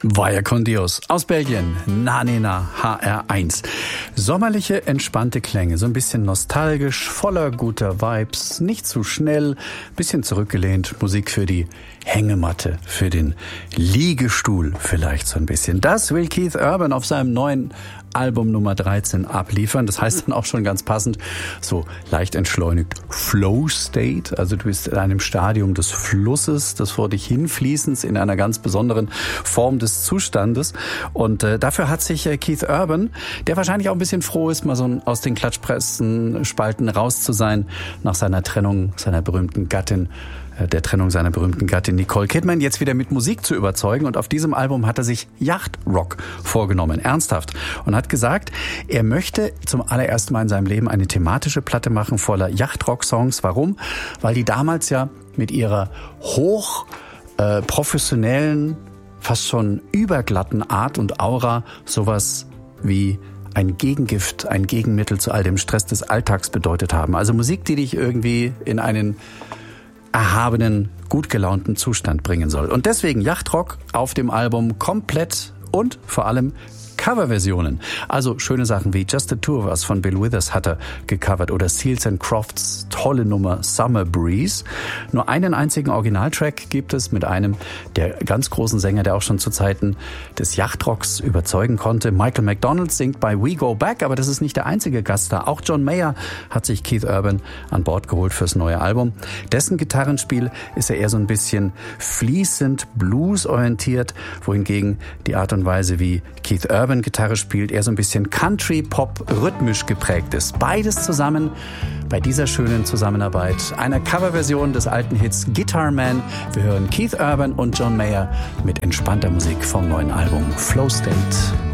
Vaya con Dios. Aus Belgien, Nanena, HR1. Sommerliche, entspannte Klänge, so ein bisschen nostalgisch, voller guter Vibes, nicht zu schnell, bisschen zurückgelehnt, Musik für die Hängematte, für den Liegestuhl vielleicht so ein bisschen. Das will Keith Urban auf seinem neuen Album Nummer 13 abliefern. Das heißt dann auch schon ganz passend, so leicht entschleunigt Flow State. Also du bist in einem Stadium des Flusses, des vor dich hinfließens, in einer ganz besonderen Form des Zustandes. Und dafür hat sich Keith Urban, der wahrscheinlich auch ein bisschen froh ist, mal so aus den Klatschpressenspalten raus zu sein, nach seiner Trennung, seiner berühmten Gattin, der Trennung seiner berühmten Gattin Nicole Kidman, jetzt wieder mit Musik zu überzeugen. Und auf diesem Album hat er sich Yachtrock vorgenommen, ernsthaft. Und hat gesagt, er möchte zum allerersten Mal in seinem Leben eine thematische Platte machen voller Yachtrock-Songs. Warum? Weil die damals ja mit ihrer hoch professionellen, fast schon überglatten Art und Aura sowas wie ein Gegengift, ein Gegenmittel zu all dem Stress des Alltags bedeutet haben. Also Musik, die dich irgendwie in einen erhabenen, gut gelaunten Zustand bringen soll. Und deswegen Yachtrock auf dem Album komplett und vor allem Coverversionen. Also schöne Sachen wie Just the Two of Us von Bill Withers hat er gecovert oder Seals and Crofts tolle Nummer Summer Breeze. Nur einen einzigen Originaltrack gibt es mit einem der ganz großen Sänger, der auch schon zu Zeiten des Yachtrocks überzeugen konnte. Michael McDonald singt bei We Go Back, aber das ist nicht der einzige Gast da. Auch John Mayer hat sich Keith Urban an Bord geholt fürs neue Album. Dessen Gitarrenspiel ist ja eher so ein bisschen fließend bluesorientiert, wohingegen die Art und Weise, wie Keith Urban Gitarre spielt, eher so ein bisschen Country-Pop rhythmisch geprägt ist. Beides zusammen bei dieser schönen Zusammenarbeit einer Coverversion des alten Hits Guitar Man. Wir hören Keith Urban und John Mayer mit entspannter Musik vom neuen Album Flow State.